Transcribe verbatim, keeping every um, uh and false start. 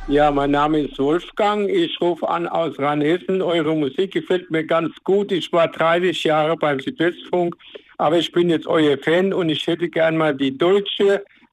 Ja, mein Name ist Wolfgang. Ich rufe an aus Rheinhessen. Eure Musik gefällt mir ganz gut. Ich war dreißig Jahre beim Südwestfunk, aber ich bin jetzt euer Fan und ich hätte gern mal die deutsche